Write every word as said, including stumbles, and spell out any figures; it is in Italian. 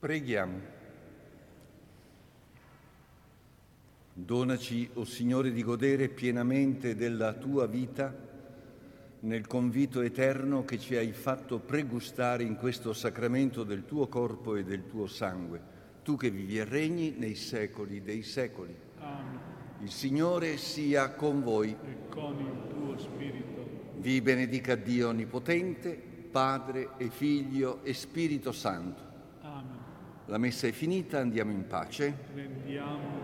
Preghiamo. Donaci, o Signore, di godere pienamente della Tua vita nel convito eterno che ci hai fatto pregustare in questo sacramento del Tuo corpo e del Tuo sangue, Tu che vivi e regni nei secoli dei secoli. Amen. Il Signore sia con voi. E con il tuo spirito. Vi benedica Dio Onnipotente, Padre e Figlio e Spirito Santo. Amen. La messa è finita, andiamo in pace. Rendiamo